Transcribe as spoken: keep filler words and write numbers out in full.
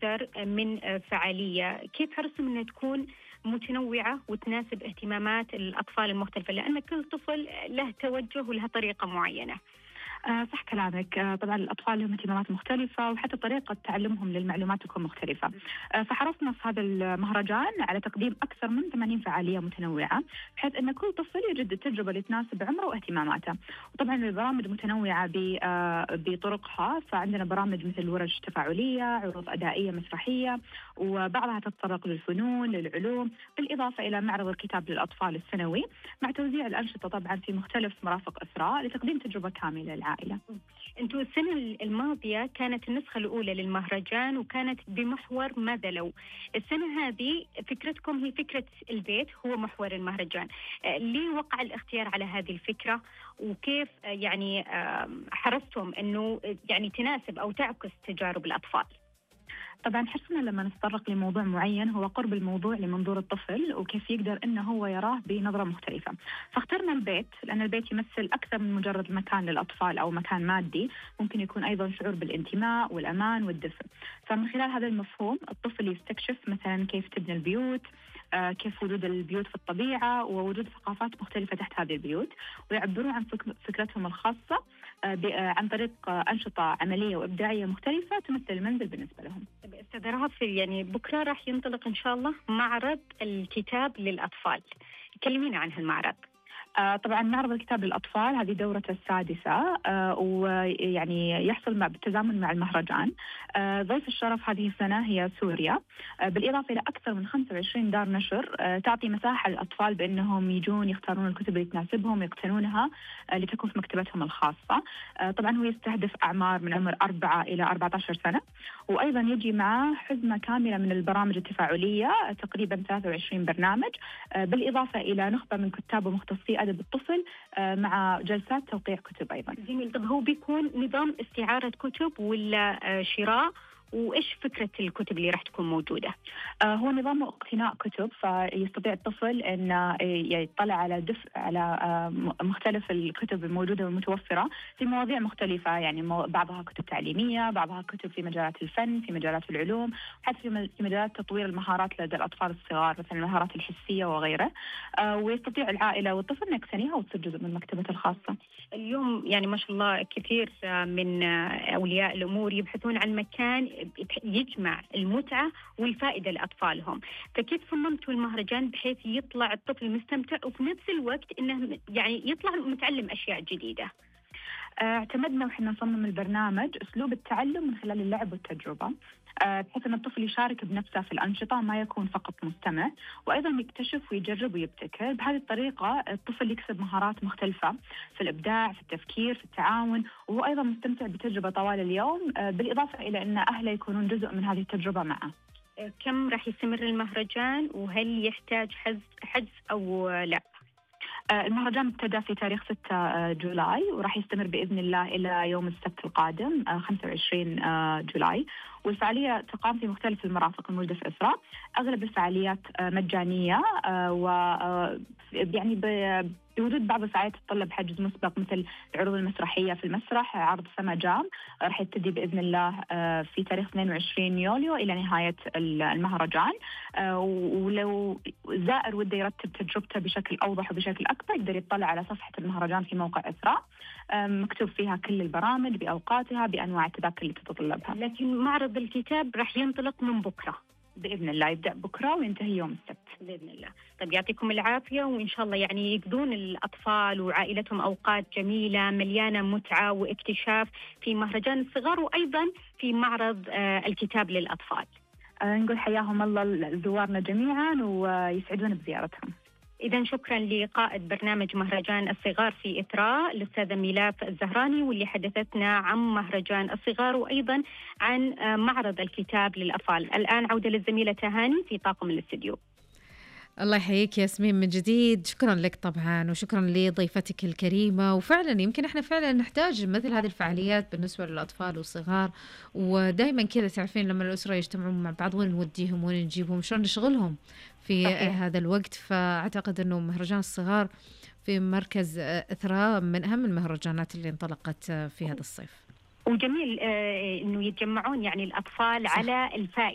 أكثر من فعالية. كيف حرصتم أنها تكون متنوعة وتناسب اهتمامات الأطفال المختلفة، لأن كل طفل له توجه ولها طريقة معينة؟ آه صح كلامك. آه طبعا الأطفال لهم اهتمامات مختلفة وحتى طريقة تعلمهم للمعلومات تكون مختلفة. آه فحرصنا في هذا المهرجان على تقديم أكثر من ثمانين فعالية متنوعة، بحيث أن كل طفل يجد التجربة اللي تناسب عمره واهتماماته. وطبعا البرامج متنوعة آه بطرقها، فعندنا برامج مثل ورش تفاعلية، عروض أدائية مسرحية، وبعضها تتطرق للفنون للعلوم، بالإضافة إلى معرض الكتاب للأطفال السنوي، مع توزيع الأنشطة طبعا في مختلف مرافق إثراء لتقديم تجربة كاملة للعائلة. أنتوا السنة الماضية كانت النسخة الأولى للمهرجان وكانت بمحور ماذا لو. السنة هذه فكرتكم هي فكرة البيت هو محور المهرجان. ليه وقع الاختيار على هذه الفكرة، وكيف يعني حرصتم أنه يعني تناسب أو تعكس تجارب الأطفال؟ طبعا حرصنا لما نتطرق لموضوع معين هو قرب الموضوع لمنظور الطفل وكيف يقدر انه هو يراه بنظرة مختلفة. فاخترنا البيت لان البيت يمثل اكثر من مجرد مكان للاطفال او مكان مادي، ممكن يكون ايضا شعور بالانتماء والامان والدفء. فمن خلال هذا المفهوم الطفل يستكشف مثلا كيف تبنى البيوت، آه كيف وجود البيوت في الطبيعة ووجود ثقافات مختلفة تحت هذه البيوت، ويعبرون عن فكرتهم الخاصة آه عن طريق آه أنشطة عملية وإبداعية مختلفة تمثل المنزل بالنسبة لهم. أستاذ رهف، يعني بكرة راح ينطلق إن شاء الله معرض الكتاب للأطفال، كلمينا عن هالمعرض. آه طبعا معرض الكتاب للأطفال هذه دورته السادسة، آه ويعني يحصل مع بالتزامن مع المهرجان. آه ضيف الشرف هذه السنة هي سوريا، آه بالإضافة إلى أكثر من خمسة وعشرين دار نشر آه تعطي مساحة للأطفال بأنهم يجون يختارون الكتب اللي تناسبهم ويقتنونها آه لتكون في مكتبتهم الخاصة. آه طبعا هو يستهدف أعمار من عمر أربعة إلى أربعة عشر سنة، وأيضا يجي معه حزمة كاملة من البرامج التفاعلية تقريبا ثلاثة وعشرين برنامج، آه بالإضافة إلى نخبة من كتاب ومختصي أدب الطفل مع جلسات توقيع كتب أيضا. جميل. طب هو بيكون نظام استعارة كتب ولا شراء؟ وإيش فكرة الكتب اللي راح تكون موجودة؟ آه هو نظام اقتناء كتب، فيستطيع الطفل أن يطلع على دفء على آه مختلف الكتب الموجودة والمتوفرة في مواضيع مختلفة، يعني بعضها كتب تعليمية، بعضها كتب في مجالات الفن، في مجالات العلوم، حتى في مجالات تطوير المهارات لدى الأطفال الصغار مثل المهارات الحسية وغيره. آه ويستطيع العائلة والطفل أن يقتنيها وتصير جزء من مكتبته الخاصة. اليوم يعني ما شاء الله كثير من أولياء الأمور يبحثون عن مكان يجمع المتعة والفائدة لأطفالهم، فكيف صممتوا المهرجان بحيث يطلع الطفل مستمتع وفي نفس الوقت إنه يعني يطلع متعلم أشياء جديدة؟ اعتمدنا وحنا نصمم البرنامج أسلوب التعلم من خلال اللعب والتجربة، بحيث أن الطفل يشارك بنفسه في الأنشطة ما يكون فقط مستمع، وأيضا يكتشف ويجرب ويبتكر. بهذه الطريقة الطفل يكسب مهارات مختلفة في الإبداع، في التفكير، في التعاون، وهو أيضا مستمتع بتجربة طوال اليوم، بالإضافة إلى أن أهله يكونون جزء من هذه التجربة معه. كم راح يستمر المهرجان، وهل يحتاج حجز حجز أو لا؟ المهرجان ابتدى في تاريخ ستة جولاي وراح يستمر بإذن الله إلى يوم السبت القادم خمسة وعشرين جولاي، والفعالية تقام في مختلف المرافق الموجودة في إثراء. أغلب الفعاليات مجانية، و يعني بوجود بعض الفعاليات تتطلب حجز مسبق مثل العروض المسرحية في المسرح، عرض سما جام راح يبتدي بإذن الله في تاريخ اثنين وعشرين يوليو إلى نهاية المهرجان. ولو زائر وده يرتب تجربته بشكل أوضح وبشكل أكبر يقدر يطلع على صفحة المهرجان في موقع إثراء، مكتوب فيها كل البرامج بأوقاتها بأنواع التذاكر اللي تتطلبها. لكن معرض الكتاب راح ينطلق من بكرة بإذن الله، يبدأ بكرة وينتهي يوم السبت بإذن الله. طيب يعطيكم العافية، وإن شاء الله يعني يقضون الأطفال وعائلتهم أوقات جميلة مليانة متعة واكتشاف في مهرجان الصغار وأيضا في معرض آه الكتاب للأطفال. آه نقول حياهم الله زوارنا جميعا ويسعدون بزيارتهم. إذا شكرا لقائد برنامج مهرجان الصغار في إثراء الأستاذة ميلاف الزهراني، واللي حدثتنا عن مهرجان الصغار وأيضا عن معرض الكتاب للأطفال. الآن عودة للزميلة تهاني في طاقم الاستديو. الله يحييك ياسمين من جديد، شكرا لك طبعا وشكرا لضيفتك الكريمة. وفعلا يمكن احنا فعلا نحتاج مثل هذه الفعاليات بالنسبة للأطفال والصغار، ودائما كذا تعرفين لما الأسرة يجتمعون مع بعض وين نوديهم وين نجيبهم شلون نشغلهم في صحيح. هذا الوقت. فأعتقد أنه مهرجان الصغار في مركز إثراء من أهم المهرجانات اللي انطلقت في هذا الصيف، وجميل آه إنه يتجمعون يعني الأطفال صح. على الفائدة